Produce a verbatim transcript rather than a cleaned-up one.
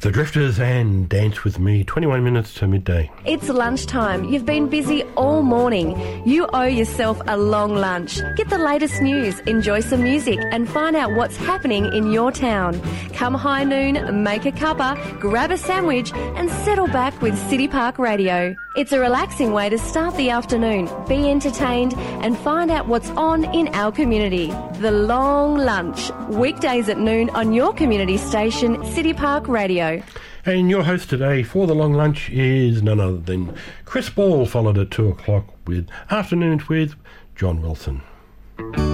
The Drifters and Dance With Me, twenty-one minutes to midday. It's lunchtime. You've been busy all morning. You owe yourself a long lunch. Get the latest news, enjoy some music and find out what's happening in your town. Come high noon, make a cuppa, grab a sandwich and settle back with City Park Radio. It's a relaxing way to start the afternoon, be entertained and find out what's on in our community. The Long Lunch, weekdays at noon on your community station, City Park Radio. And your host today for the long lunch is none other than Chris Ball, followed at two o'clock with Afternoons with John Wilson.